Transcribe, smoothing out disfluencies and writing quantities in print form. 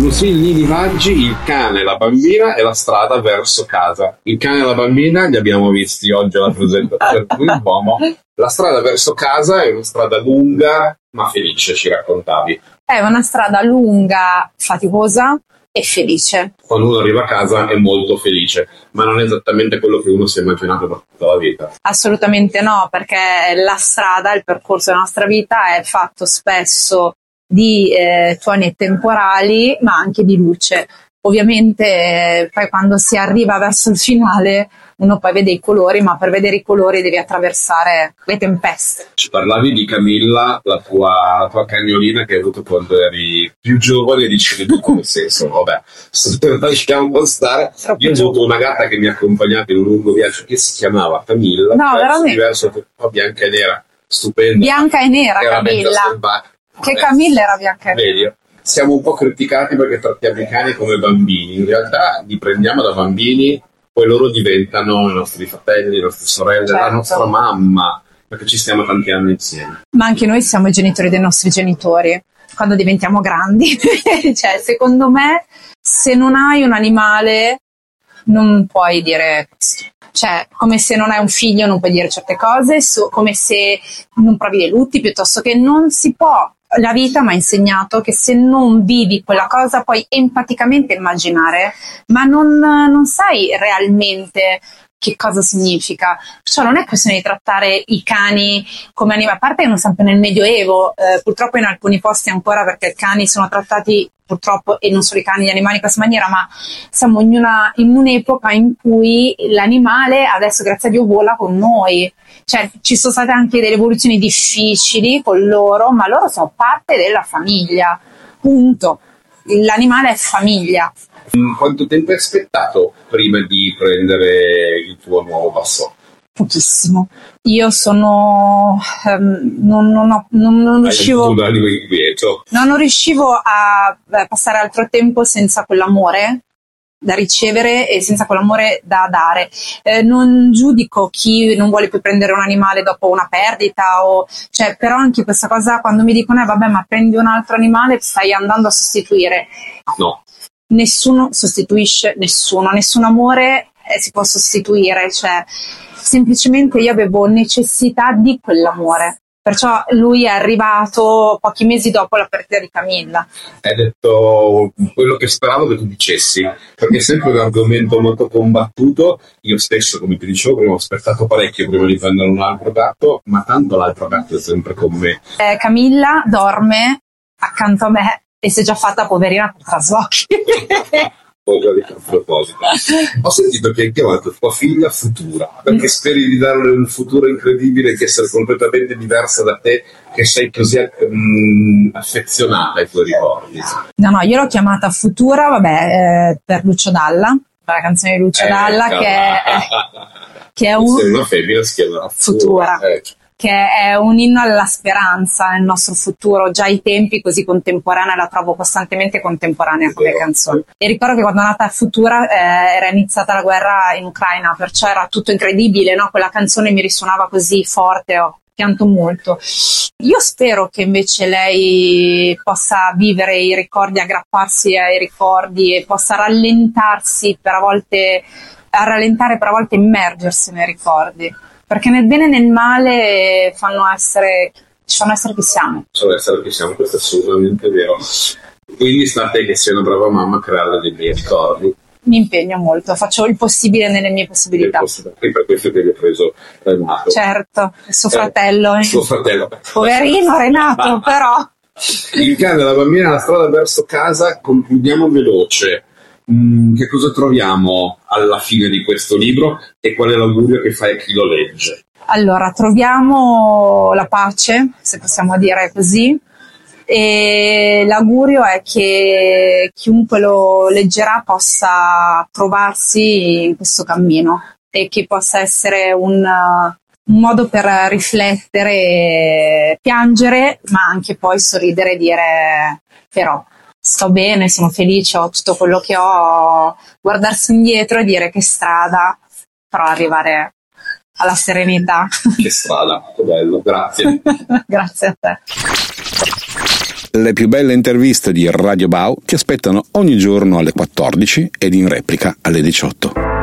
Consigli Livaggi, il cane, la bambina e la strada verso casa. Il cane e la bambina li abbiamo visti oggi alla presentazione del Bomo. La strada verso casa è una strada lunga ma felice, ci raccontavi. È una strada lunga, faticosa e felice. Quando uno arriva a casa è molto felice, ma non è esattamente quello che uno si è immaginato per tutta la vita. Assolutamente no, perché la strada, il percorso della nostra vita è fatto spesso di tuoni temporali, ma anche di luce. Ovviamente poi quando si arriva verso il finale uno poi vede i colori, ma per vedere i colori devi attraversare le tempeste. Ci parlavi di Camilla, la tua cagnolina che hai avuto quando eri più giovane, e dicevi tu come senso, vabbè, lasciamo un po' stare. Io ho avuto una gatta che mi ha accompagnato in un lungo viaggio che si chiamava Camilla, no, veramente diverso, bianca e nera, stupenda. Bianca e nera Camilla. Che Camilla era bianca e nera. Vedi? Siamo un po' criticati perché trattiamo i cani come bambini, in realtà li prendiamo da bambini, poi loro diventano i nostri fratelli, le nostre sorelle, certo, la nostra mamma, perché ci stiamo tanti anni insieme. Ma anche noi siamo i genitori dei nostri genitori, quando diventiamo grandi. Cioè, secondo me, se non hai un animale, non puoi dire questo. Cioè, come se non hai un figlio non puoi dire certe cose, come se non provi dei lutti, piuttosto che non si può. La vita mi ha insegnato che se non vivi quella cosa puoi empaticamente immaginare, ma non sai realmente che cosa significa. Perciò non è questione di trattare i cani come animali, a parte che non sempre nel Medioevo, purtroppo in alcuni posti ancora, perché i cani sono trattati purtroppo, e non solo i cani, gli animali in questa maniera, ma siamo in un'epoca in cui l'animale adesso grazie a Dio vola con noi. Cioè, ci sono state anche delle evoluzioni difficili con loro, ma loro sono parte della famiglia, punto. L'animale è famiglia. Quanto tempo hai aspettato prima di prendere il tuo nuovo bassotto? Pochissimo. Io sono non riuscivo non riuscivo a passare altro tempo senza quell'amore da ricevere e senza quell'amore da dare. Non giudico chi non vuole più prendere un animale dopo una perdita, però anche questa cosa, quando mi dicono vabbè, ma prendi un altro animale, stai andando a sostituire. No. Nessuno sostituisce nessun amore si può sostituire, cioè semplicemente io avevo necessità di quell'amore. Perciò lui è arrivato pochi mesi dopo la perdita di Camilla. Hai detto quello che speravo che tu dicessi, perché è sempre un argomento molto combattuto. Io stesso, come ti dicevo prima, ho aspettato parecchio prima di prendere un altro gatto, ma tanto l'altro gatto è sempre con me. Camilla dorme accanto a me e si è già fatta poverina per traslochi. A proposito, ho sentito che hai chiamato tua figlia Futura, perché speri di darle un futuro incredibile, che essere completamente diversa da te, che sei così affezionata ai tuoi ricordi. No, io l'ho chiamata Futura, per Lucio Dalla, per la canzone di Lucio Dalla, che è una femmina si chiama Futura. Che è un inno alla speranza nel nostro futuro, già ai tempi così contemporanea, la trovo costantemente contemporanea come canzone. E ricordo che quando è nata Futura era iniziata la guerra in Ucraina, perciò era tutto incredibile, no? Quella canzone mi risuonava così forte, ho pianto molto. Io spero che invece lei possa vivere i ricordi, aggrapparsi ai ricordi e possa rallentare per a volte immergersi nei ricordi. Perché nel bene e nel male ci fanno essere chi siamo. Questo è assolutamente vero. Quindi sta a te che sei una brava mamma a creare dei bei ricordi. Mi impegno molto, faccio il possibile nelle mie possibilità. E per questo che vi ho preso Renato. Certo, suo fratello. Suo fratello. Poverino Renato, però. Il cane e la bambina, la strada verso casa, concludiamo veloce. Che cosa troviamo alla fine di questo libro e qual è l'augurio che fai a chi lo legge? Allora, troviamo la pace, se possiamo dire così, e l'augurio è che chiunque lo leggerà possa trovarsi in questo cammino e che possa essere un modo per riflettere, piangere, ma anche poi sorridere e dire però sto bene, sono felice, ho tutto quello che ho, guardarsi indietro e dire che strada, però arrivare alla serenità. Che strada, che bello, grazie. Grazie a te. Le più belle interviste di Radio Bau ti aspettano ogni giorno alle 14 ed in replica alle 18.